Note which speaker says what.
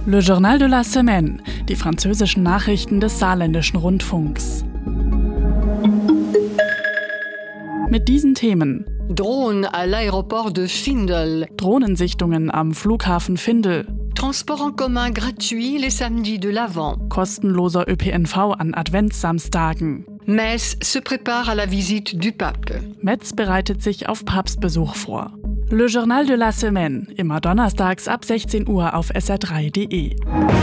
Speaker 1: Le Journal de la Semaine, die französischen Nachrichten des Saarländischen Rundfunks. Mit diesen Themen:
Speaker 2: Drohnen à l'aéroport de Findel.
Speaker 1: Drohnensichtungen am Flughafen Findel.
Speaker 2: Transport en commun gratuit les samedis de l'Avent.
Speaker 1: Kostenloser ÖPNV an Adventssamstagen.
Speaker 2: Metz se prépare à la visite du Pape.
Speaker 1: Metz bereitet sich auf Papstbesuch vor. Le Journal de la Semaine, immer donnerstags ab 16 Uhr auf sr3.de.